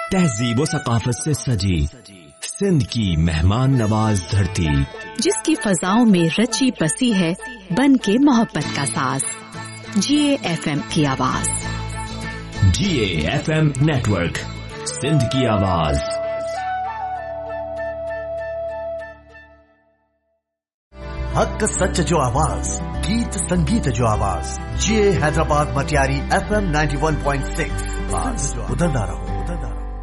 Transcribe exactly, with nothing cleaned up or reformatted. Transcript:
तहजीब व सकाफत से सजी सिंध की मेहमान नवाज धरती, जिसकी फजाओं में रची बसी है बन के मोहब्बत का साज। जीए एफएम की आवाज। जीए एफएम नेटवर्क, सिंध की आवाज। हक सच जो आवाज, गीत संगीत जो आवाज। जीए Hyderabad Matiari FM ninety one point six. उधर ना रहो।